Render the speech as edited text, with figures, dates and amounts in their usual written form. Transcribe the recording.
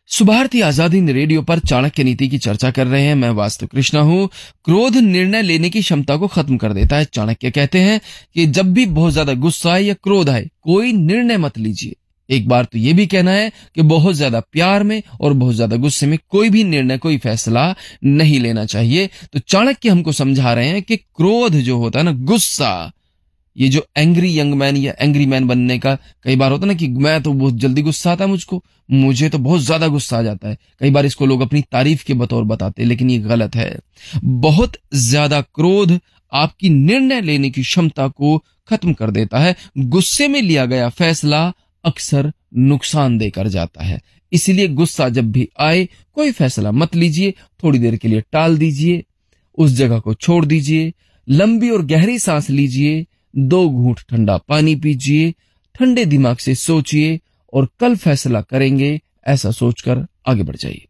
सुभारती आजादी रेडियो पर चाणक्य नीति की चर्चा कर रहे हैं। मैं वास्तु कृष्णा हूँ। क्रोध निर्णय लेने की क्षमता को खत्म कर देता है। चाणक्य कहते हैं कि जब भी बहुत ज्यादा गुस्सा आए या क्रोध आए, कोई निर्णय मत लीजिए। एक बार तो ये भी कहना है कि बहुत ज्यादा प्यार में और बहुत ज्यादा गुस्से में कोई भी निर्णय, कोई फैसला नहीं लेना चाहिए। तो चाणक्य हमको समझा रहे हैं कि क्रोध जो होता है ना, गुस्सा, ये जो एंग्री यंग मैन या एंग्री मैन बनने का कई बार होता है ना कि मैं तो बहुत जल्दी गुस्सा आता है मुझे तो बहुत ज्यादा गुस्सा आ जाता है। कई बार इसको लोग अपनी तारीफ के बतौर बताते हैं, लेकिन ये गलत है। बहुत ज्यादा क्रोध आपकी निर्णय लेने की क्षमता को खत्म कर देता है। गुस्से में लिया गया फैसला अक्सर नुकसान देकर जाता है। इसीलिए गुस्सा जब भी आए, कोई फैसला मत लीजिए, थोड़ी देर के लिए टाल दीजिए, उस जगह को छोड़ दीजिए, लंबी और गहरी सांस लीजिए, 2 घूंट ठंडा पानी पीजिए, ठंडे दिमाग से सोचिए और कल फैसला करेंगे, ऐसा सोचकर आगे बढ़ जाइए।